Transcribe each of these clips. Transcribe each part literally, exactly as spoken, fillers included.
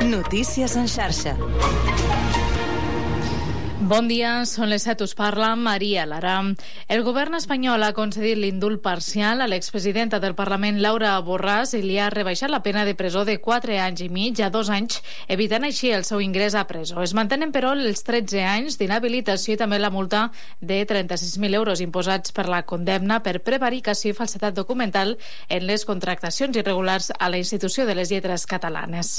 Notícies en xarxa. Bon dia, són les set, us parla Maria Lara. El govern espanyol ha concedit l'indult parcial a l'expresidenta del Parlament, Laura Borràs, i li ha rebaixat la pena de presó de quatre anys i mig a dos anys, evitant així el seu ingrés a presó. Es mantenen, però, els tretze anys d'inhabilitació i també la multa de trenta-sis mil euros imposats per la condemna per prevaricació i falsedat documental en les contractacions irregulars a la Institució de les Lletres Catalanes.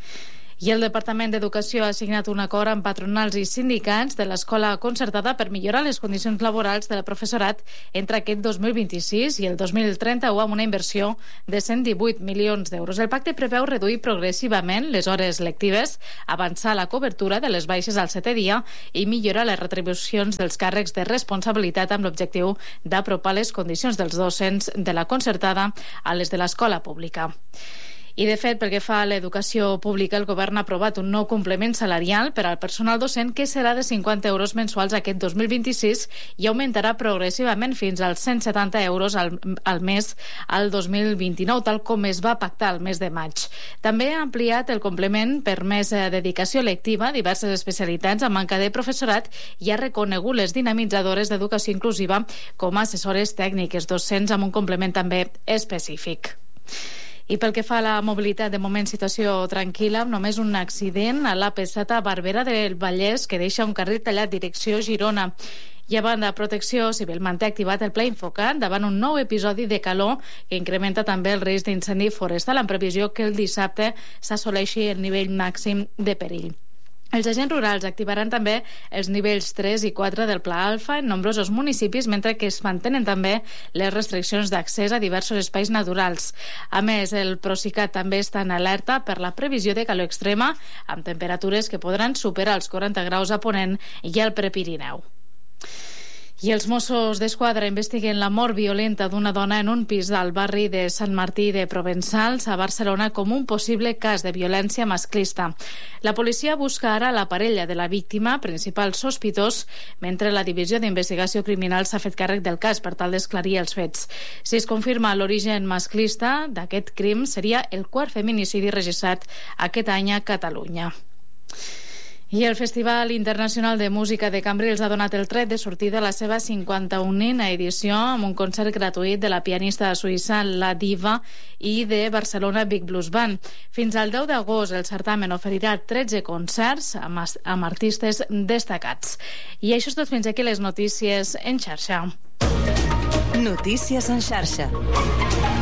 I el Departament d'Educació ha signat un acord amb patronals i sindicats de l'escola concertada per millorar les condicions laborals del professorat entre aquest dos mil vint-i-sis i el dos mil trenta-u amb una inversió de cent divuit milions d'euros. El pacte preveu reduir progressivament les hores lectives, avançar la cobertura de les baixes al setè dia i millorar les retribucions dels càrrecs de responsabilitat amb l'objectiu d'apropar les condicions dels docents de la concertada a les de l'escola pública. I, de fet, pel que fa a l'educació pública, el govern ha aprovat un nou complement salarial per al personal docent que serà de cinquanta euros mensuals aquest dos mil vint-i-sis i augmentarà progressivament fins als cent setanta euros al, al mes al dos mil vint-i-nou, tal com es va pactar el mes de maig. També ha ampliat el complement per més dedicació lectiva a diverses especialitats amb manca de professorat i ha reconegut les dinamitzadores d'educació inclusiva com a assessores tècniques docents amb un complement també específic. I pel que fa a la mobilitat, de moment situació tranquil·la, amb només un accident a l'A P set a Barberà del Vallès que deixa un carril tallat direcció Girona. I a banda, Protecció Civil manté activat el Pla Infocat davant un nou episodi de calor que incrementa també el risc d'incendi forestal en previsió que el dissabte s'assoleixi el nivell màxim de perill. Els agents rurals activaran també els nivells tres i quatre del Pla Alfa en nombrosos municipis, mentre que es mantenen també les restriccions d'accés a diversos espais naturals. A més, el Procicat també està en alerta per la previsió de calor extrema, amb temperatures que podran superar els quaranta graus a Ponent i al Prepirineu. I els Mossos d'Esquadra investiguen la mort violenta d'una dona en un pis del barri de Sant Martí de Provençals a Barcelona com un possible cas de violència masclista. La policia busca ara la parella de la víctima, principal sospitós, mentre la Divisió d'Investigació Criminal s'ha fet càrrec del cas per tal d'esclarir els fets. Si es confirma l'origen masclista d'aquest crim, seria el quart feminicidi registrat aquest any a Catalunya. I el Festival Internacional de Música de Cambrils ha donat el tret de sortida a la seva cinquanta-unena edició amb un concert gratuït de la pianista suïssa La Diva i de Barcelona Big Blues Band. Fins al deu d'agost el certamen oferirà tretze concerts amb, amb artistes destacats. I això és tot, fins aquí les notícies en xarxa. Notícies en xarxa.